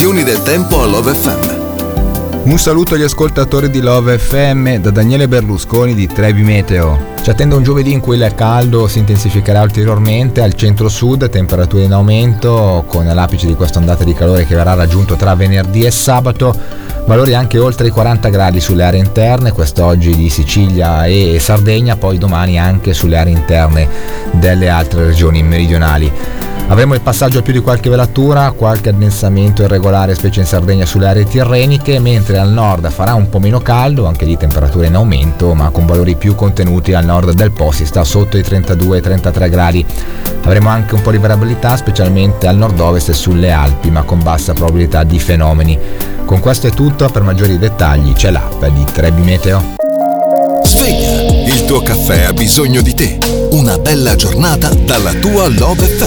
previsioni del tempo a Love FM. Un saluto agli ascoltatori di Love FM da Daniele Berlusconi di Trebi Meteo. Ci attende un giovedì in cui il caldo si intensificherà ulteriormente al centro-sud, temperature in aumento con l'apice di questa ondata di calore che verrà raggiunto tra venerdì e sabato, valori anche oltre i 40 gradi sulle aree interne, quest'oggi di Sicilia e Sardegna, poi domani anche sulle aree interne delle altre regioni meridionali. Avremo il passaggio a più di qualche velatura, qualche addensamento irregolare specie in Sardegna sulle aree tirreniche, mentre al nord farà un po' meno caldo, anche lì temperature in aumento ma con valori più contenuti. Al nord del Po si sta sotto i 32-33 gradi. Avremo anche un po' di variabilità specialmente al nord-ovest e sulle Alpi, ma con bassa probabilità di fenomeni. Con questo è tutto, per maggiori dettagli c'è l'app di Trebi Meteo. Sveglia, il tuo caffè ha bisogno di te. Una bella giornata dalla tua Love FM.